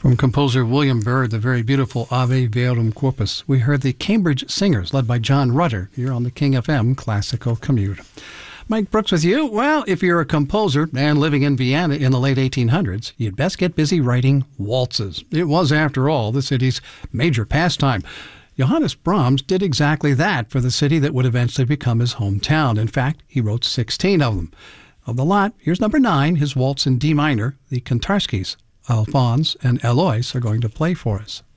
From composer William Byrd, the very beautiful Ave Verum Corpus, we heard the Cambridge Singers, led by John Rutter, here on the King FM Classical Commute. Mike Brooks with you. Well, if you're a composer and living in Vienna in the late 1800s, you'd best get busy writing waltzes. It was, after all, the city's major pastime. Johannes Brahms did exactly that for the city that would eventually become his hometown. In fact, he wrote 16 of them. Of the lot, here's number 9, his waltz in D minor, the Kantarskis. Alphonse and Eloise are going to play for us.